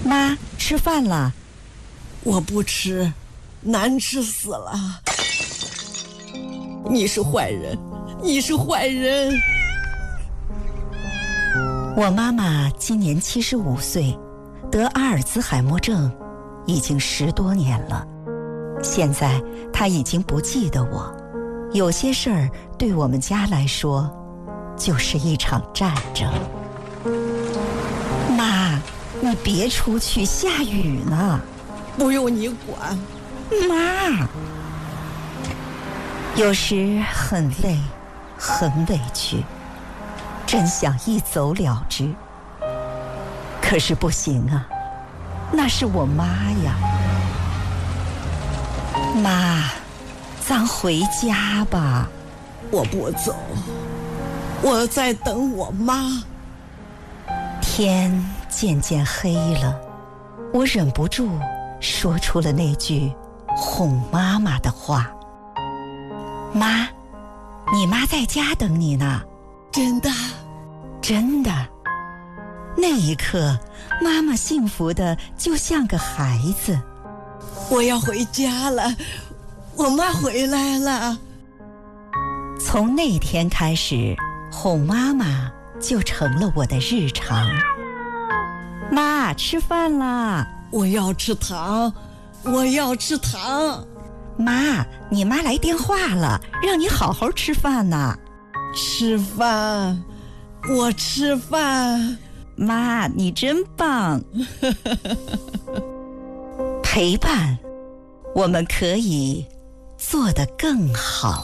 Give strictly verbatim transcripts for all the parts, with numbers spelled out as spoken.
妈，吃饭了。 我不吃，难吃死了。你是坏人，你是坏人。 我妈妈今年七十五岁，得阿尔兹海默症已经十多年了。现在她已经不记得我，有些事儿对我们家来说就是一场战争。妈，你别出去，下雨呢。 不用你管。 妈，有时很累，很委屈，真想一走了之。可是不行啊，那是我妈呀。妈，咱回家吧。 我不走，我在等我妈。 天渐渐黑了，我忍不住说出了那句哄妈妈的话。妈，你妈在家等你呢。 真的？ 真的。那一刻，妈妈幸福的就像个孩子。 我要回家了，我妈回来了。 从那天开始，哄妈妈就成了我的日常。妈，吃饭啦！ 我要吃糖，我要吃糖。 妈，你妈来电话了，让你好好吃饭呢。 吃饭，我吃饭。 妈，你真棒。陪伴，我们可以做得更好。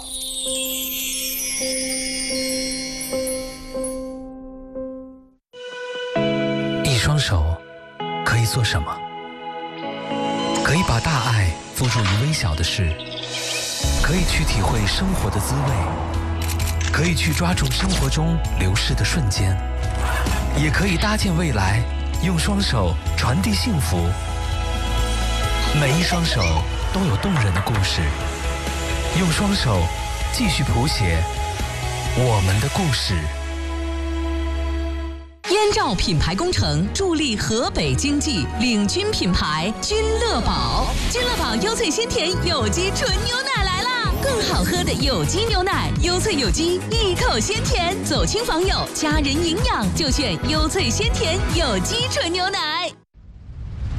一双手可以做什么？可以把大爱付诸于微小的事，可以去体会生活的滋味，可以去抓住生活中流逝的瞬间，也可以搭建未来，用双手传递幸福。每一双手都有动人的故事，用双手继续谱写我们的故事。 燕赵品牌工程助力河北经济，领军品牌君乐宝。君乐宝优萃鲜甜有机纯牛奶来啦！更好喝的有机牛奶，优萃有机，一口鲜甜。走亲访友，家人营养就选优萃鲜甜有机纯牛奶。